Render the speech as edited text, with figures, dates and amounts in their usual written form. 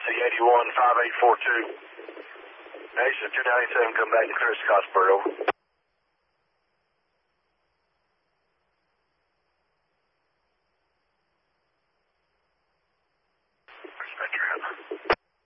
Tennessee 815842. Nation 297, come back to Chris Scottsburg, over. Respect your head.